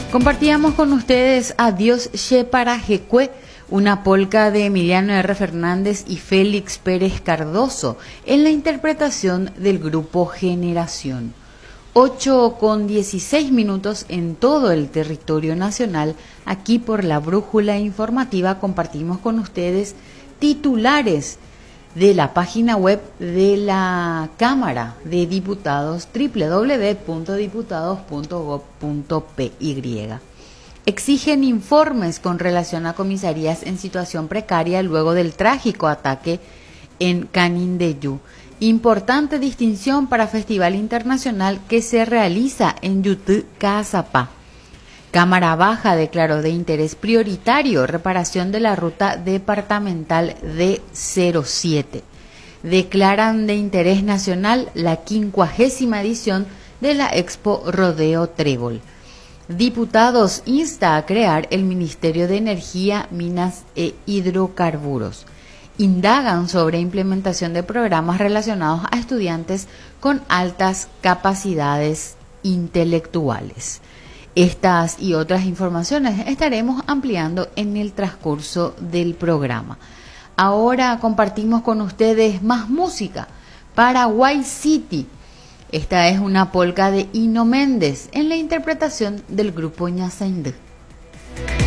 Compartíamos con ustedes Adiós Che para Jecue, una polca de Emiliano R. Fernández y Félix Pérez Cardoso, en la interpretación del grupo Generación. 8:16 en todo el territorio nacional. Aquí por la Brújula Informativa compartimos con ustedes titulares de la página web de la Cámara de Diputados, www.diputados.gov.py. Exigen informes con relación a comisarías en situación precaria luego del trágico ataque en Canindeyú. Importante distinción para Festival Internacional que se realiza en Yutú, Caazapá. Cámara Baja declaró de interés prioritario reparación de la ruta departamental D07. Declaran de interés nacional la 50ª edición de la Expo Rodeo Trébol. Diputados insta a crear el Ministerio de Energía, Minas e Hidrocarburos. Indagan sobre implementación de programas relacionados a estudiantes con altas capacidades intelectuales. Estas y otras informaciones estaremos ampliando en el transcurso del programa. Ahora compartimos con ustedes más música. Paraguay City. Esta es una polca de Hino Méndez en la interpretación del grupo Ñasendú.